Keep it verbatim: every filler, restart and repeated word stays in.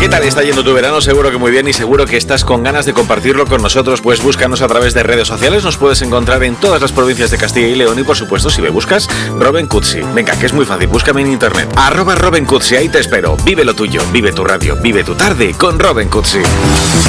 ¿Qué tal está yendo tu verano? Seguro que muy bien y seguro que estás con ganas de compartirlo con nosotros. Pues búscanos a través de redes sociales. Nos puedes encontrar en todas las provincias de Castilla y León y, por supuesto, si me buscas, Robin Cutsi. Venga, que es muy fácil. Búscame en internet. Arroba Robin Cutsi. Ahí te espero. Vive lo tuyo. Vive tu radio. Vive tu tarde con Robin Cutsi.